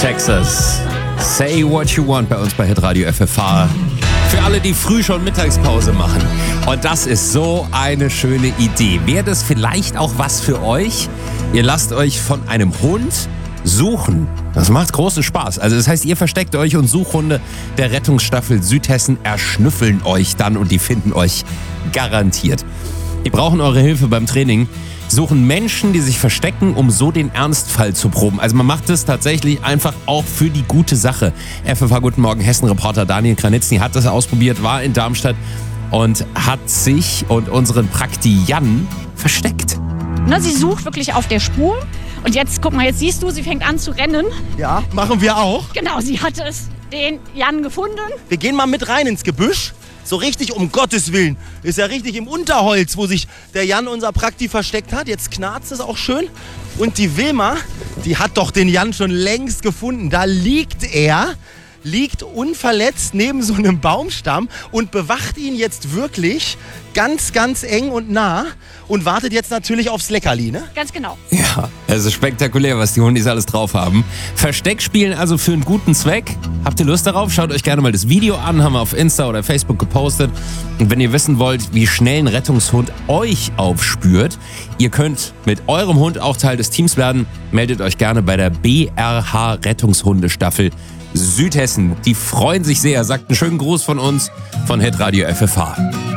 Texas. Say what you want bei uns bei Hitradio FFH. Für alle, die früh schon Mittagspause machen. Und das ist so eine schöne Idee. Wäre das vielleicht auch was für euch? Ihr lasst euch von einem Hund suchen. Das macht großen Spaß. Also das heißt, ihr versteckt euch und Suchhunde der Rettungsstaffel Südhessen erschnüffeln euch dann und die finden euch garantiert. Die brauchen eure Hilfe beim Training. Suchen Menschen, die sich verstecken, um so den Ernstfall zu proben. Also man macht es tatsächlich einfach auch für die gute Sache. FFH Guten Morgen Hessen-Reporter Daniel Kranitzny hat das ausprobiert, war in Darmstadt und hat sich und unseren Prakti Jan versteckt. Na, sie sucht wirklich auf der Spur. Und jetzt, guck mal, jetzt siehst du, sie fängt an zu rennen. Ja, machen wir auch. Genau, sie hat den Jan gefunden. Wir gehen mal mit rein ins Gebüsch. So richtig, um Gottes Willen. Ist ja richtig im Unterholz, wo sich der Jan, unser Prakti, versteckt hat. Jetzt knarzt es auch schön. Und die Wilma, die hat doch den Jan schon längst gefunden. Da liegt er, liegt unverletzt neben so einem Baumstamm und bewacht ihn jetzt wirklich ganz, ganz eng und nah und wartet jetzt natürlich aufs Leckerli, ne? Ganz genau. Ja, es ist spektakulär, was die Hundis alles drauf haben. Versteck spielen also für einen guten Zweck. Habt ihr Lust darauf? Schaut euch gerne mal das Video an, haben wir auf Insta oder Facebook gepostet. Und wenn ihr wissen wollt, wie schnell ein Rettungshund euch aufspürt, ihr könnt mit eurem Hund auch Teil des Teams werden. Meldet euch gerne bei der BRH Rettungshundestaffel Südhessen. Die freuen sich sehr. Sagt einen schönen Gruß von uns von Hitradio FFH.